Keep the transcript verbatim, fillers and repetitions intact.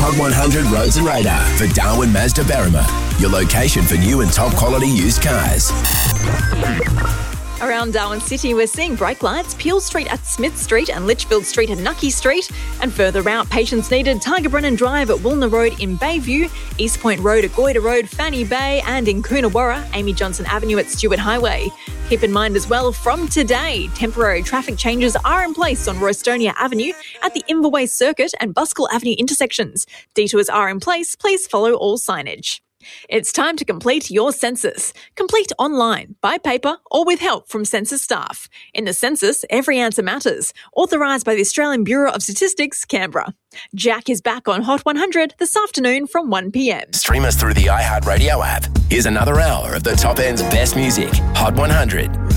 Hot one hundred Roads and Radar for Darwin Mazda Berrima, your location for new and top quality used cars. Around Darwin City, we're seeing brake lights, Peel Street at Smith Street and Litchfield Street at Nucky Street. And further out, patience needed, Tiger Brennan Drive at Woolner Road in Bayview, East Point Road at Goyder Road, Fanny Bay, and in Coonawarra, Amy Johnson Avenue at Stewart Highway. Keep in mind as well, from today, temporary traffic changes are in place on Rostonia Avenue at the Inverway Circuit and Buskell Avenue intersections. Detours are in place. Please follow all signage. It's time to complete your census. Complete online, by paper, or with help from census staff. In the census, every answer matters. Authorised by the Australian Bureau of Statistics, Canberra. Jack is back on Hot one hundred this afternoon from one p m. Stream us through the iHeartRadio app. Here's another hour of the top end's best music. Hot one hundred.